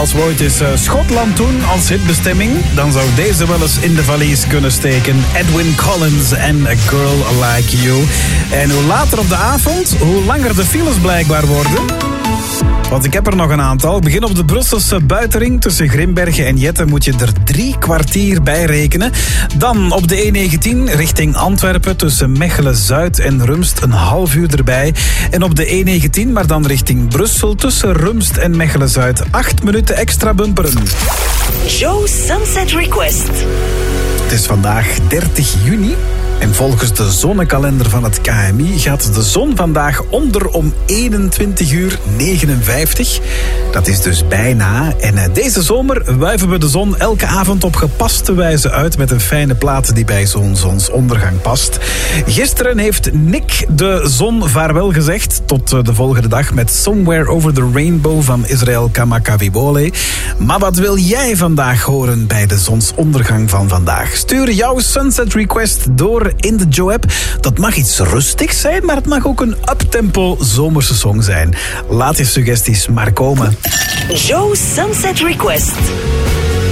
Als we ooit eens Schotland doen als hitbestemming, dan zou deze wel eens in de valies kunnen steken. Edwin Collins en A Girl Like You. En hoe later op de avond, hoe langer de files blijkbaar worden. Want ik heb er nog een aantal. Begin op de Brusselse buitenring tussen Grimbergen en Jetten moet je er 3 kwartier bij rekenen. Dan op de E19 richting Antwerpen tussen Mechelen-Zuid en Rumst een half uur erbij. En op de E19, maar dan richting Brussel tussen Rumst en Mechelen-Zuid 8 minuten extra bumperen. Joe Sunset Request. Het is vandaag 30 juni. En volgens de zonnekalender van het KMI gaat de zon vandaag onder om 21:59. Dat is dus bijna. En deze zomer wuiven we de zon elke avond op gepaste wijze uit met een fijne plaat die bij zonsondergang past. Gisteren heeft Nick de zon vaarwel gezegd tot de volgende dag met Somewhere Over the Rainbow van Israel Kamakawiwo'ole. Maar wat wil jij vandaag horen bij de zonsondergang van vandaag? Stuur jouw Sunset Request door in de Joe-app. Dat mag iets rustigs zijn, maar het mag ook een uptempo zomerse song zijn. Laat je suggesties maar komen. Joe Sunset Request.